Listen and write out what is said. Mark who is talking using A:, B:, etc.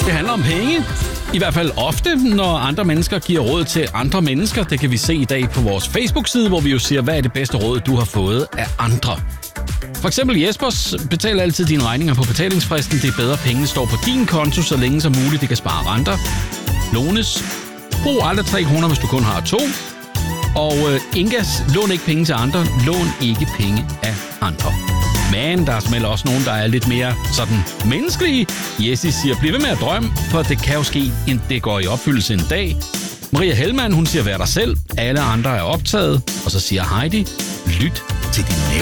A: Det handler om penge. I hvert fald ofte, når andre mennesker giver råd til andre mennesker. Det kan vi se i dag på vores Facebook-side, hvor vi jo siger, hvad er det bedste råd, du har fået af andre. For eksempel Jespers, betal altid dine regninger på betalingsfristen. Det er bedre, pengene står på din konto, så længe som muligt det kan spare renter. Lones, brug aldrig 3 kroner, hvis du kun har 2. Og Ingas, lån ikke penge til andre. Lån ikke penge af andre. Men der er simpelthen også nogen, der er lidt mere sådan menneskelige. Jessie siger, bliv ved med at drømme, for det kan jo ske, at det går i opfyldelse en dag. Maria Hellmann, hun siger, vær dig selv. Alle andre er optaget. Og så siger Heidi, lyt til din næve.